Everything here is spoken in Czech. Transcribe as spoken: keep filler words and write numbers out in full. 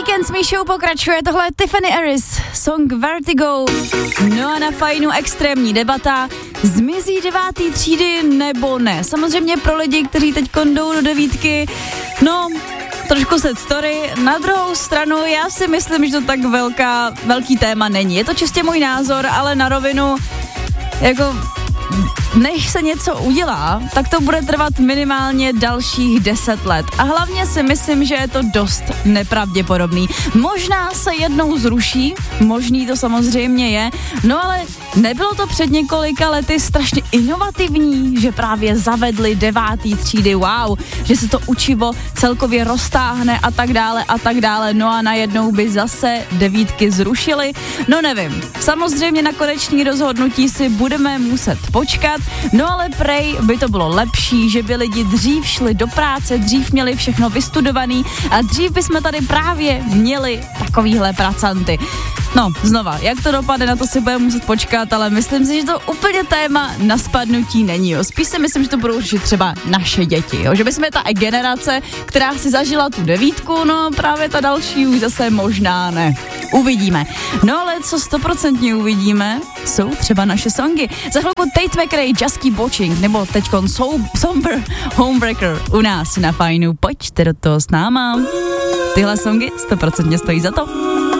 Weekend s Míšou pokračuje, tohle je Tiffany Harris, song Vertigo. No a na Fajnu extrémní debata, zmizí devátý třídy nebo ne. Samozřejmě pro lidi, kteří teď jdou do devítky, no trošku set story. Na druhou stranu já si myslím, že to tak velká, velký téma není. Je to čistě můj názor, ale na rovinu, jako než se něco udělá, tak to bude trvat minimálně dalších deset let. A hlavně si myslím, že je to dost nepravděpodobný. Možná se jednou zruší, možný to samozřejmě je, no ale nebylo to před několika lety strašně inovativní, že právě zavedli devátý třídy, wow, že se to učivo celkově roztáhne a tak dále a tak dále, no a najednou by zase devítky zrušili, no nevím. Samozřejmě na koneční rozhodnutí si budeme muset počkat, no ale prej by to bylo lepší, že by lidi dřív šli do práce, dřív měli všechno vystudovaný a dřív bychom tady právě měli takovýhle pracanty. No, znova, jak to dopadne, na to si budeme muset počkat, ale myslím si, že to úplně téma na spadnutí není, jo. Spíš si myslím, že to budou řešit třeba naše děti, jo. Že bychom ta generace, která si zažila tu devítku, no právě ta další už zase možná ne. Uvidíme. No ale co stoprocentně uvidíme, jsou třeba naše songy. Za chvilku Tate McRae, Just Keep Watching, nebo teďkon so- Somber Homebreaker u nás na Fajnu. Pojďte do toho s náma. Tyhle songy stoprocentně stojí za to.